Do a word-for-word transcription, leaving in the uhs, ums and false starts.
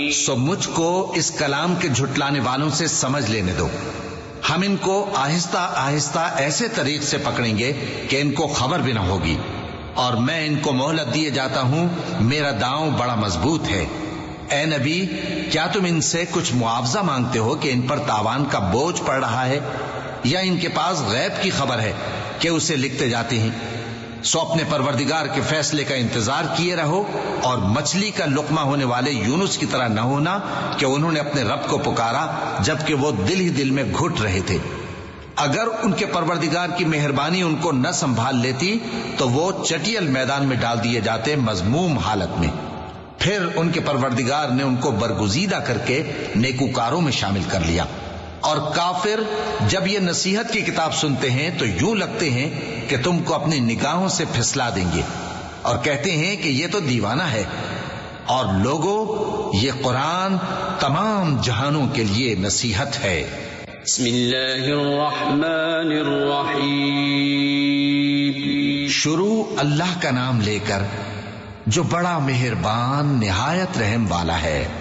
سو مجھ کو اس کلام کے جھٹلانے والوں سے سمجھ لینے دو. ہم ان کو آہستہ آہستہ ایسے طریق سے پکڑیں گے کہ ان کو خبر بھی نہ ہوگی، اور میں ان کو مہلت دیے جاتا ہوں، میرا داؤں بڑا مضبوط ہے. اے نبی، کیا تم ان سے کچھ معاوضہ مانگتے ہو کہ ان پر تاوان کا بوجھ پڑ رہا ہے، یا ان کے پاس غیب کی خبر ہے کہ اسے لکھتے جاتے ہیں؟ سو اپنے پروردگار کے فیصلے کا انتظار کیے رہو، اور مچھلی کا لقمہ ہونے والے یونس کی طرح نہ ہونا کہ انہوں نے اپنے رب کو پکارا جبکہ وہ دل ہی دل میں گھٹ رہے تھے. اگر ان کے پروردگار کی مہربانی ان کو نہ سنبھال لیتی تو وہ چٹیل میدان میں ڈال دیے جاتے مذموم حالت میں. پھر ان کے پروردگار نے ان کو برگزیدہ کر کے نیکوکاروں میں شامل کر لیا. اور کافر جب یہ نصیحت کی کتاب سنتے ہیں تو یوں لگتے ہیں کہ تم کو اپنی نگاہوں سے پھسلا دیں گے، اور کہتے ہیں کہ یہ تو دیوانہ ہے. اور لوگوں، یہ قرآن تمام جہانوں کے لیے نصیحت ہے. بسم اللہ الرحمن الرحیم. شروع اللہ کا نام لے کر جو بڑا مہربان نہایت رحم والا ہے.